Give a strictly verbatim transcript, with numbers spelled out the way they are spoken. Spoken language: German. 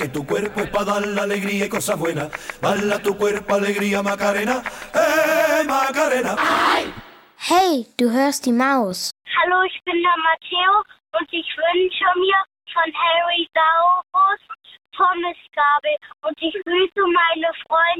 que tu cuerpo es para dar la alegría y cosas buenas. Bala tu cuerpo, Alegría, Macarena, eh, Macarena. Hey, du hörst die Maus. Hallo, ich bin der Matteo und ich wünsche mir von Harry Saurus Pommesgabel und ich grüße meine Freunde